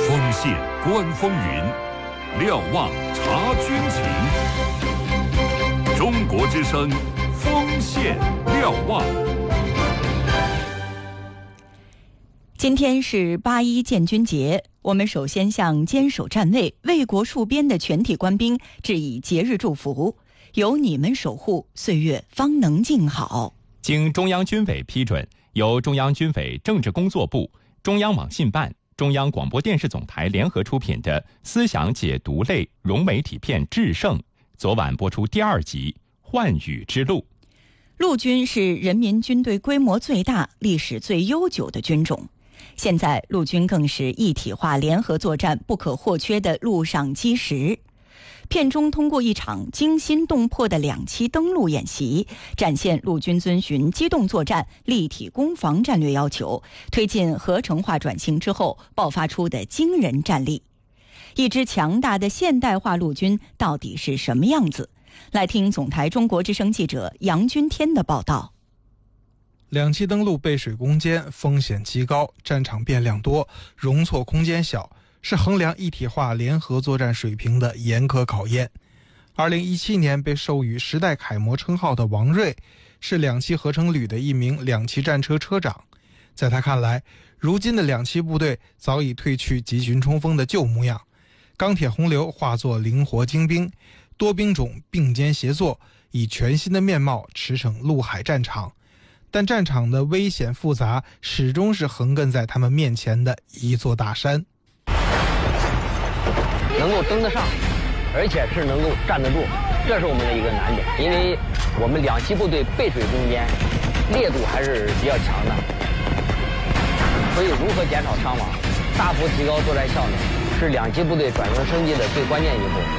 锋线观风云，瞭望察军情。中国之声，锋线瞭望。 今天是8·1建军节，我们首先向坚守站位、为国戍边的全体官兵致以节日祝福。有你们守护，岁月方能静好。 经中央军委批准，由中央军委政治工作部、中央网信办、中央广播电视总台联合出品的思想解读类融媒体片《制胜》，昨晚播出第2集《寰宇之路》。 陆军是人民军队规模最大、历史最悠久的军种。现在陆军更是一体化联合作战不可或缺的陆上基石。片中通过一场惊心动魄的2栖登陆演习，展现陆军遵循机动作战、立体攻防战略要求，推进合成化转型之后爆发出的惊人战力。一支强大的现代化陆军到底是什么样子？来听总台中国之声记者杨军天的报道。 2栖登陆背水攻坚，风险极高，战场变量多，容错空间小，是衡量一体化联合作战水平的严苛考验。2017年被授予时代楷模称号的王瑞，是2栖合成旅的一名2栖战车车长。在他看来，如今的2栖部队早已褪去集群冲锋的旧模样，钢铁洪流化作灵活精兵，多兵种并肩协作，以全新的面貌驰骋陆海战场。但战场的危险复杂始终是横亘在他们面前的一座大山。 能够登得上，而且是能够站得住，这是我们的一个难点。因为我们2栖部队背水攻坚，烈度还是比较强的，所以如何减少伤亡，大幅提高作战效能，是2栖部队转型升级的最关键一步。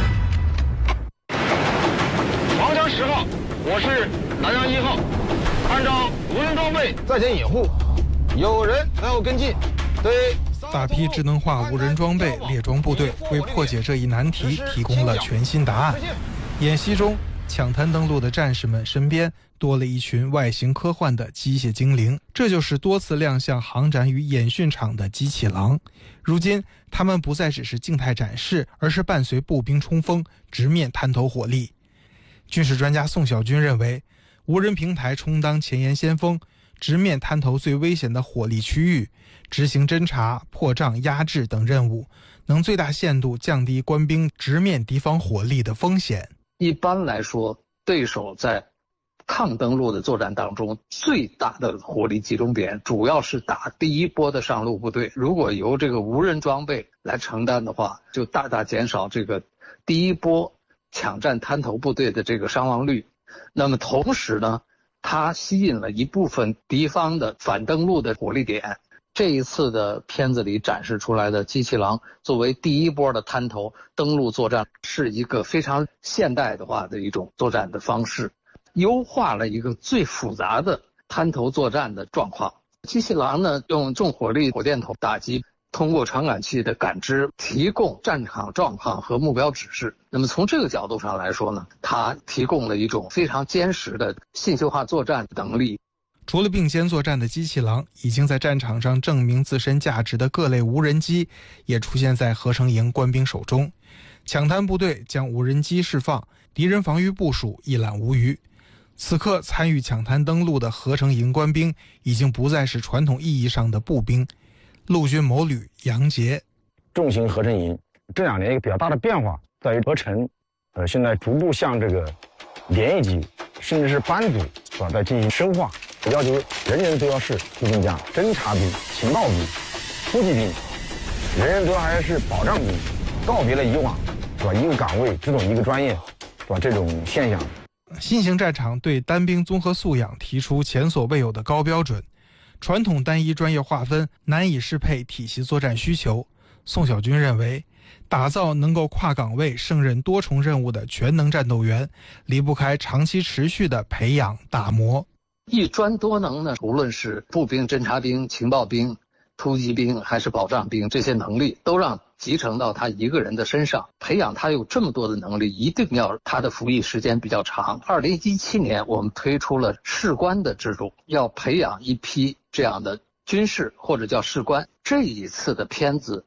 长江10号，我是南洋1号。按照无人装备在前掩护，有人然后跟进。对大批智能化无人装备列装部队为破解这一难题提供了全新答案。演习中，抢滩登陆的战士们身边多了一群外形科幻的机械精灵，这就是多次亮相航展与演训场的机器狼。如今，他们不再只是静态展示，而是伴随步兵冲锋，直面滩头火力。军事专家宋小军认为，无人平台充当前沿先锋，直面滩头最危险的火力区域，执行侦察、破障、压制等任务，能最大限度降低官兵直面敌方火力的风险。 一般来说，对手在抗登陆的作战当中，最大的火力集中点主要是打第一波的上路部队。如果由这个无人装备来承担的话，就大大减少这个第一波抢占滩头部队的这个伤亡率。那么同时呢，它吸引了一部分敌方的反登陆的火力点。这一次的片子里展示出来的机器狼作为第一波的滩头登陆作战，是一个非常现代化的一种作战的方式，优化了一个最复杂的滩头作战的状况。机器狼呢，用重火力火箭筒打击，通过传感器的感知提供战场状况和目标指示。那么从这个角度上来说呢，它提供了一种非常坚实的信息化作战能力。 除了并肩作战的机器狼，已经在战场上证明自身价值的各类无人机也出现在合成营官兵手中。抢滩部队将无人机释放，敌人防御部署一览无余。此刻参与抢滩登陆的合成营官兵已经不再是传统意义上的步兵。陆军某旅杨杰， 重型合成营这2年一个比较大的变化在于合成，现在逐步向这个连一级甚至是班组在进行深化，要求人人都要是步兵将、侦察兵、情报兵、突击兵，人人都还是保障兵，告别了以往一个岗位只懂一个专业这种现象。 新型战场对单兵综合素养提出前所未有的高标准，传统单一专业划分难以适配体系作战需求。宋小军认为，打造能够跨岗位胜任多重任务的全能战斗员，离不开长期持续的培养打磨。 一专多能呢，无论是步兵、侦察兵、情报兵、突击兵还是保障兵，这些能力都让集成到他一个人的身上。培养他有这么多的能力，一定要他的服役时间比较长。2017年我们推出了士官的制度，要培养一批这样的军士或者叫士官。这一次的片子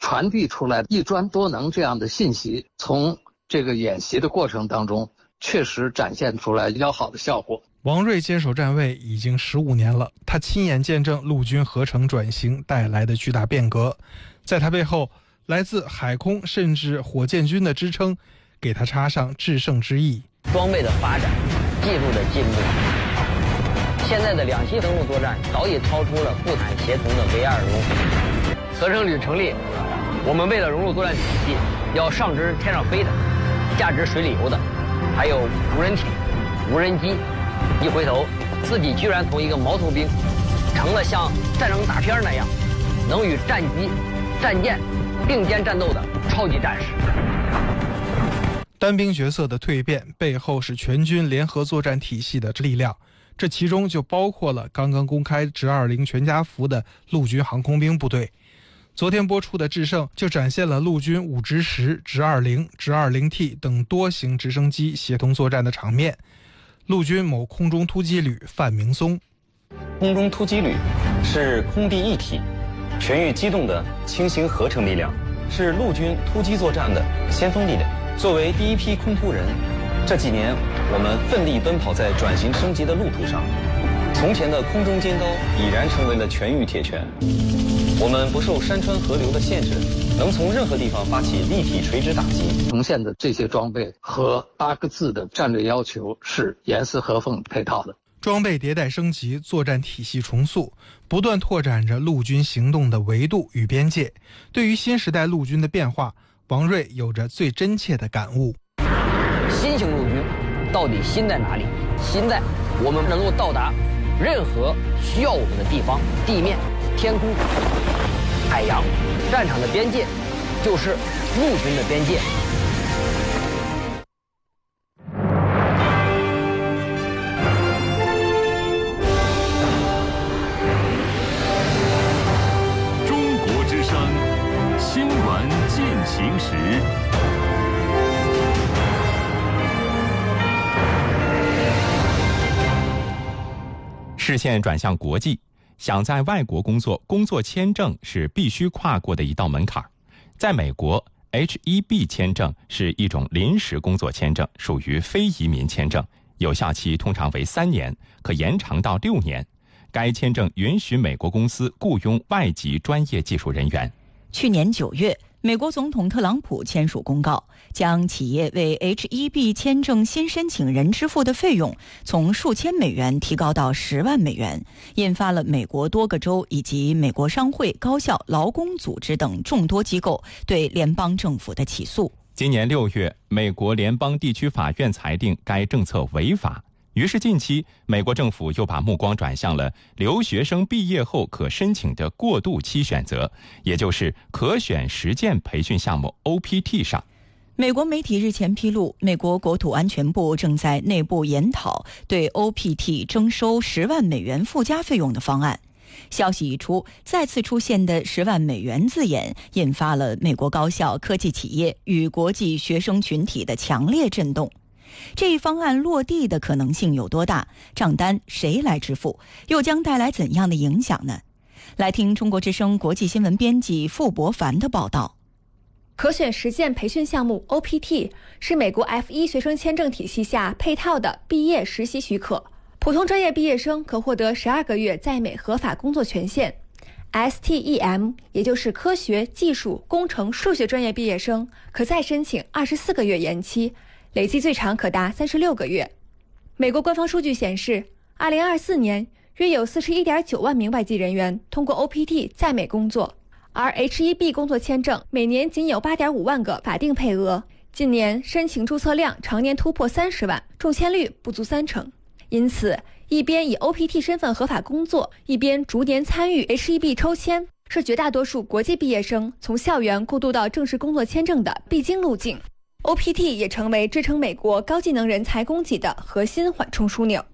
传递出来一专多能这样的信息，从这个演习的过程当中确实展现出来比较好的效果。 王瑞坚守站位已经15年了，他亲眼见证陆军合成转型带来的巨大变革，在他背后，来自海空甚至火箭军的支撑，给他插上制胜之意。 装备的发展，技术的进步，现在的两栖登陆作战早已超出了不坦协同的唯二荣。合成旅成立，我们为了融入作战体系，要上知天上飞的，下知水里游的，还有无人艇、无人机。一回头，自己居然从一个毛头兵，成了像战争大片那样，能与战机、战舰并肩战斗的超级战士。 单兵角色的蜕变背后是全军联合作战体系的力量，这其中就包括了刚刚公开直20全家福的陆军航空兵部队。昨天播出的《制胜》就展现了陆军5直10、直20、直20T 等多型直升机协同作战的场面。陆军某空中突击旅范明松， 空中突击旅是空地一体、全域机动的轻型合成力量，是陆军突击作战的先锋力量。作为第一批空突人，这几年我们奋力奔跑在转型升级的路途上。从前的空中尖刀已然成为了全域铁拳，我们不受山川河流的限制，能从任何地方发起立体垂直打击。 呈现的这些装备和8个字的战略要求是严丝合缝配套的。 装备迭代升级，作战体系重塑，不断拓展着陆军行动的维度与边界。对于新时代陆军的变化，王瑞有着最真切的感悟。 新型陆军到底新在哪里？新在我们能够到达任何需要我们的地方，地面、天空、海洋，战场的边界就是陆军的边界。 中国之声，新闻进行时。 视线转向国际，想在外国工作，工作签证是必须跨过的一道门槛。在美国 ，H-1B 签证是一种临时工作签证，属于非移民签证，有效期通常为3年，可延长到6年。该签证允许美国公司雇佣外籍专业技术人员。 去年9月，美国总统特朗普签署公告，将企业为 H-1B 签证新申请人支付的费用从数千美元提高到10万美元，引发了美国多个州以及美国商会、高校、劳工组织等众多机构对联邦政府的起诉。 今年6月，美国联邦地区法院裁定该政策违法。于是近期，美国政府又把目光转向了留学生毕业后可申请的过渡期选择，也就是可选实践培训项目 OPT 上。 美国媒体日前披露，美国国土安全部正在内部研讨对 OPT 征收10万美元附加费用的方案。消息一出，再次出现的10万美元字眼引发了美国高校、科技企业与国际学生群体的强烈震动。这一方案落地的可能性有多大？账单谁来支付？又将带来怎样的影响呢？来听中国之声国际新闻编辑傅博凡的报道。 可选实践培训项目 OPT 是美国 F1 学生签证体系下配套的毕业实习许可，普通专业毕业生可获得12个月在美合法工作权限。STEM 也就是科学、技术、工程、数学专业毕业生可再申请24个月延期，累计最长可达36个月。美国官方数据显示，2024年约有41.9万名外籍人员通过 OPT 在美工作，而 H-1B 工作签证每年仅有8.5万个法定配额，近年申请注册量常年突破30万，中签率不足30%。因此，一边以 OPT 身份合法工作，一边逐年参与 H-1B 抽签，是绝大多数国际毕业生从校园过渡到正式工作签证的必经路径。OPT 也成为支撑美国高技能人才供给的核心缓冲枢纽。